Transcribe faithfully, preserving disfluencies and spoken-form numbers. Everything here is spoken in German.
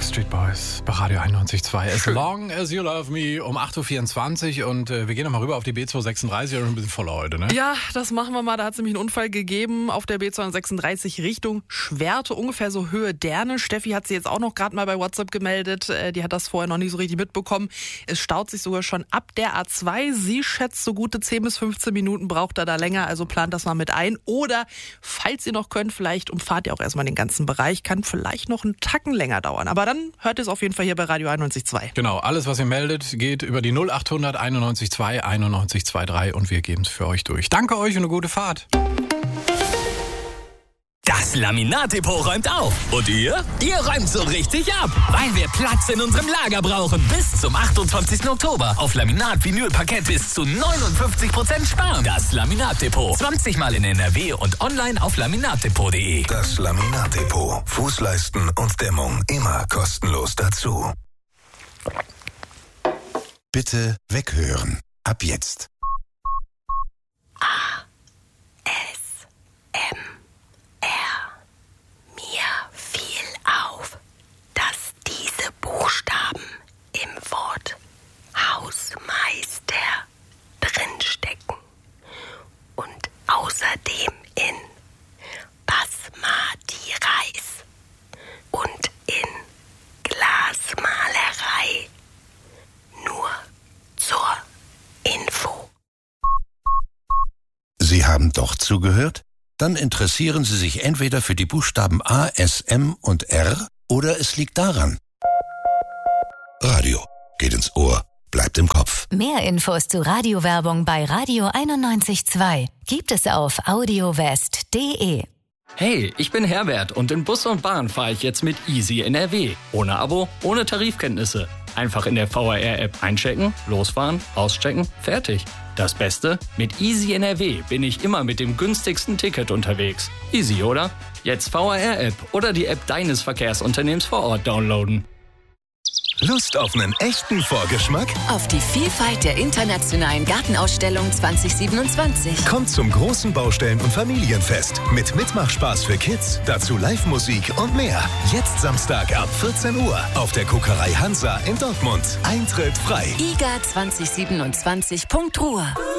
Backstreet Boys bei Radio einundneunzig Komma zwei. As long as you love me um acht Uhr vierundzwanzig und äh, wir gehen nochmal rüber auf die B zweihundertsechsunddreißig, ein bisschen voller heute, ne? Ja, das machen wir mal. Da hat es nämlich einen Unfall gegeben auf der B zweihundertsechsunddreißig Richtung Schwerte, ungefähr so Höhe Derne. Steffi hat sie jetzt auch noch gerade mal bei WhatsApp gemeldet. Äh, die hat das vorher noch nicht so richtig mitbekommen. Es staut sich sogar schon ab der A zwei. Sie schätzt, so gute zehn bis fünfzehn Minuten braucht er da länger, also plant das mal mit ein. Oder, falls ihr noch könnt, vielleicht umfahrt ihr auch erstmal den ganzen Bereich. Kann vielleicht noch einen Tacken länger dauern. Aber dann hört es auf jeden Fall hier bei Radio einundneunzig Komma zwei. Genau, alles, was ihr meldet, geht über die null achthundert einundneunzig Komma zwei einundneunzig Komma drei und wir geben es für euch durch. Danke euch und eine gute Fahrt. Das Laminat-Depot räumt auf. Und ihr? Ihr räumt so richtig ab. Weil wir Platz in unserem Lager brauchen. Bis zum achtundzwanzigsten Oktober. Auf Laminat, Vinyl, Parkett bis zu neunundfünfzig Prozent sparen. Das Laminat-Depot. zwanzig Mal in N R W und online auf laminatdepot punkt de. Das Laminat-Depot. Fußleisten und Dämmung immer kostenlos dazu. Bitte weghören. Ab jetzt. Buchstaben im Wort Hausmeister drinstecken und außerdem in Basmati Reis und in Glasmalerei. Nur zur Info. Sie haben doch zugehört? Dann interessieren Sie sich entweder für die Buchstaben A, S, M und R oder es liegt daran. Radio geht ins Ohr, bleibt im Kopf. Mehr Infos zu Radiowerbung bei Radio einundneunzig Komma zwei gibt es auf audiowest punkt de. Hey, ich bin Herbert und in Bus und Bahn fahre ich jetzt mit Easy N R W. Ohne Abo, ohne Tarifkenntnisse. Einfach in der V R R-App einchecken, losfahren, auschecken, fertig. Das Beste? Mit Easy N R W bin ich immer mit dem günstigsten Ticket unterwegs. Easy, oder? Jetzt V R R-App oder die App deines Verkehrsunternehmens vor Ort downloaden. Lust auf einen echten Vorgeschmack? Auf die Vielfalt der internationalen Gartenausstellung zwanzig siebenundzwanzig. Kommt zum großen Baustellen- und Familienfest mit Mitmachspaß für Kids, dazu Live-Musik und mehr. Jetzt Samstag ab vierzehn Uhr auf der Kokerei Hansa in Dortmund. Eintritt frei. i g a zwanzig siebenundzwanzig punkt ruhr